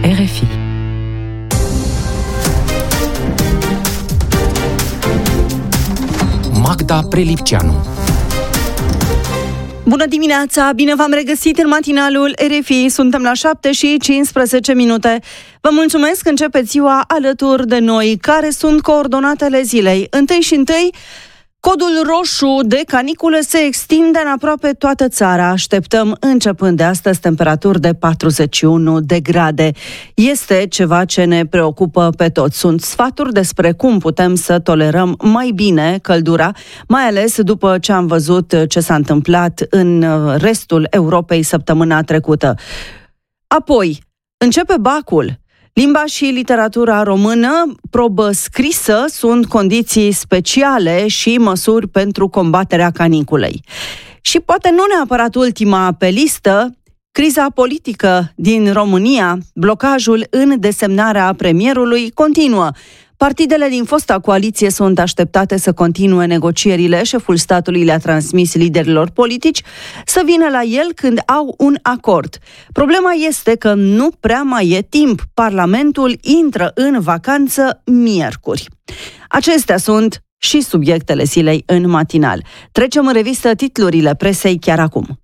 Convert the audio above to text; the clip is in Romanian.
RFI. Magda Prelipceanu. Bună dimineața! Bine v-am regăsit în matinalul RFI. Suntem la 7:15. Vă mulțumesc că începeți ziua alături de noi. Care sunt coordonatele zilei? Întâi, codul roșu de caniculă se extinde în aproape toată țara. Așteptăm, începând de astăzi, temperaturi de 41 de grade. Este ceva ce ne preocupă pe toți. Sunt sfaturi despre cum putem să tolerăm mai bine căldura, mai ales după ce am văzut ce s-a întâmplat în restul Europei săptămâna trecută. Apoi, începe bacul. Limba și literatura română, probă scrisă, sunt condiții speciale și măsuri pentru combaterea caniculei. Și poate nu neapărat ultima pe listă, criza politică din România, blocajul în desemnarea premierului continuă. Partidele din fosta coaliție sunt așteptate să continue negocierile. Șeful statului le-a transmis liderilor politici să vină la el când au un acord. Problema este că nu prea mai e timp. Parlamentul intră în vacanță miercuri. Acestea sunt și subiectele zilei în matinal. Trecem în revistă titlurile presei chiar acum.